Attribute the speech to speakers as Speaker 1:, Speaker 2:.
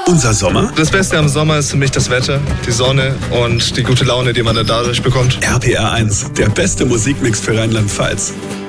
Speaker 1: Unser Sommer?
Speaker 2: Das Beste am Sommer ist für mich das Wetter, die Sonne und die gute Laune, die man dann dadurch bekommt.
Speaker 1: RPR 1, der beste Musikmix für Rheinland-Pfalz.